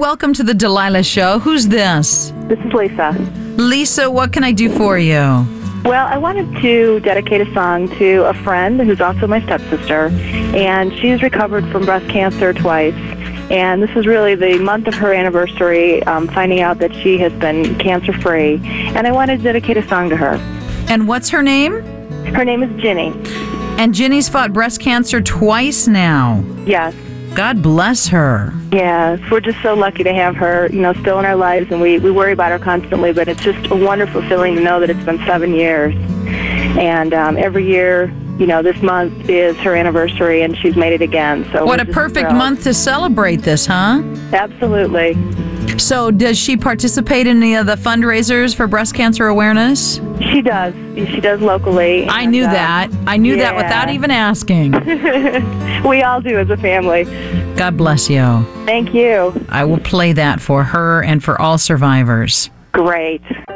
welcome to the Delilah Show. Who's this? This is Lisa. Lisa, what can I do for you? Well, I wanted to dedicate a song to a friend who's also my stepsister, and she's recovered from breast cancer twice. And this is really the month of her anniversary, finding out that she has been cancer-free. And I wanted to dedicate a song to her. And what's her name? Her name is Ginny. And Ginny's fought breast cancer twice now. Yes. God bless her. Yes, we're just so lucky to have her, still in our lives, and we worry about her constantly, but it's just a wonderful feeling to know that it's been 7 years. And every year, this month is her anniversary, and she's made it again. So what a perfect month to celebrate this, huh? Absolutely. So does she participate in any of the fundraisers for breast cancer awareness? She does. She does locally. I knew that. I knew that without even asking. We all do as a family. God bless you. Thank you. I will play that for her and for all survivors. Great.